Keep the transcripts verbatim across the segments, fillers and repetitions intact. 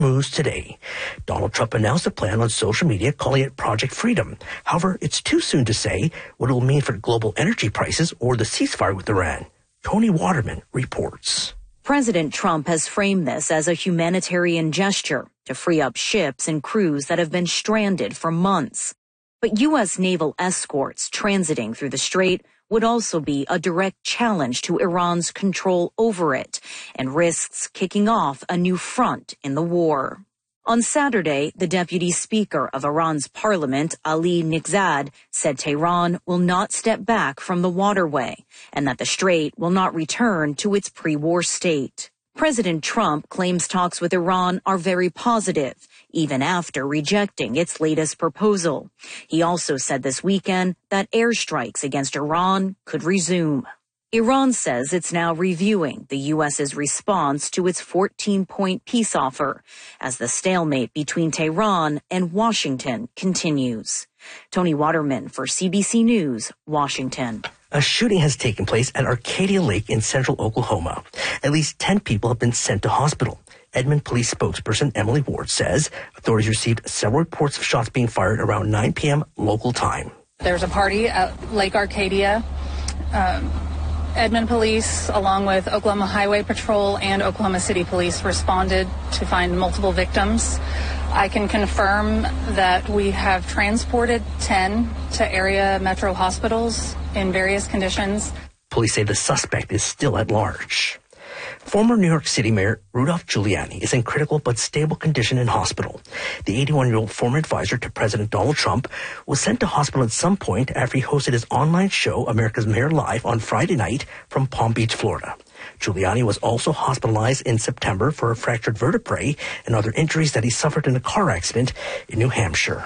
Moves today. Donald Trump announced a plan on social media calling it Project Freedom. However, it's too soon to say what it will mean for global energy prices or the ceasefire with Iran. Tony Waterman reports. President Trump has framed this as a humanitarian gesture to free up ships and crews that have been stranded for months. But U S naval escorts transiting through the strait would also be a direct challenge to Iran's control over it and risks kicking off a new front in the war. On Saturday, the deputy speaker of Iran's parliament, Ali Nighzad, said Tehran will not step back from the waterway and that the strait will not return to its pre-war state. President Trump claims talks with Iran are very positive, even after rejecting its latest proposal. He also said this weekend that airstrikes against Iran could resume. Iran says it's now reviewing the U S's response to its fourteen-point peace offer as the stalemate between Tehran and Washington continues. Tony Waterman for C B C News, Washington. A shooting has taken place at Arcadia Lake in central Oklahoma. At least ten people have been sent to hospital. Edmond Police spokesperson Emily Ward says authorities received several reports of shots being fired around nine p.m. local time. There's a party at Lake Arcadia. Um, Edmond Police, along with Oklahoma Highway Patrol and Oklahoma City Police, responded to find multiple victims. I can confirm that we have transported ten to area metro hospitals in various conditions. Police say the suspect is still at large. Former New York City Mayor Rudolph Giuliani is in critical but stable condition in hospital. The eighty-one-year-old former advisor to President Donald Trump was sent to hospital at some point after he hosted his online show, America's Mayor Live, on Friday night from Palm Beach, Florida. Giuliani was also hospitalized in September for a fractured vertebrae and other injuries that he suffered in a car accident in New Hampshire.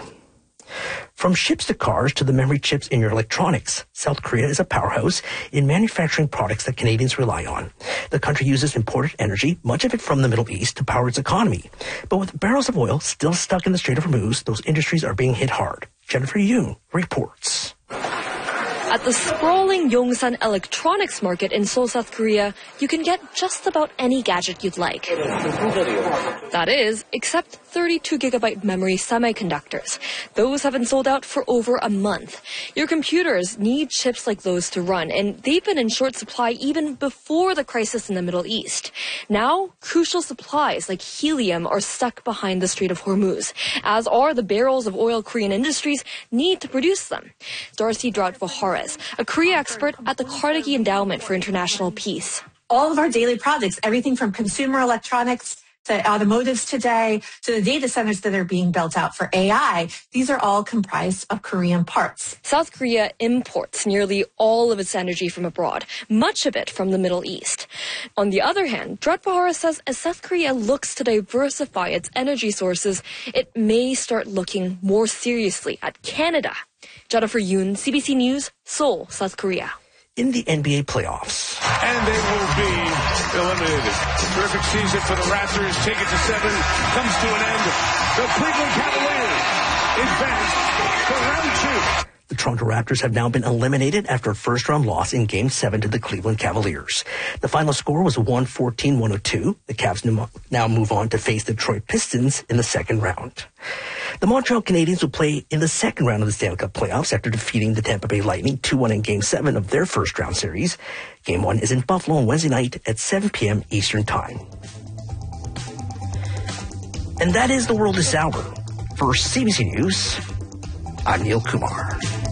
From ships to cars to the memory chips in your electronics, South Korea is a powerhouse in manufacturing products that Canadians rely on. The country uses imported energy, much of it from the Middle East, to power its economy. But with barrels of oil still stuck in the Strait of Hormuz, those industries are being hit hard. Jennifer Yoon reports. At the sprawling Yongsan Electronics Market in Seoul, South Korea, you can get just about any gadget you'd like. That is, except thirty-two gigabyte memory semiconductors. Those have been sold out for over a month. Your computers need chips like those to run, and they've been in short supply even before the crisis in the Middle East. Now, crucial supplies like helium are stuck behind the Strait of Hormuz, as are the barrels of oil Korean industries need to produce them. Darcy Drought-Vaharas, a Korea expert at the Carnegie Endowment for International Peace. All of our daily products, everything from consumer electronics to automotives today, to the data centers that are being built out for A I, these are all comprised of Korean parts. South Korea imports nearly all of its energy from abroad, much of it from the Middle East. On the other hand, Drought-Vaharas says as South Korea looks to diversify its energy sources, it may start looking more seriously at Canada. Jennifer Yoon, C B C News, Seoul, South Korea. In the N B A playoffs. And they will be eliminated. Terrific season for the Raptors. Take it to seven. Comes to an end. The Cleveland Cavaliers advance for round two. The Toronto Raptors have now been eliminated after a first-round loss in Game seven to the Cleveland Cavaliers. The final score was one fourteen to one oh two. The Cavs now move on to face the Detroit Pistons in the second round. The Montreal Canadiens will play in the second round of the Stanley Cup playoffs after defeating the Tampa Bay Lightning two one in Game seven of their first-round series. Game one is in Buffalo on Wednesday night at seven p.m. Eastern Time. And that is the world this hour. For C B C News, I'm Neil Kumar.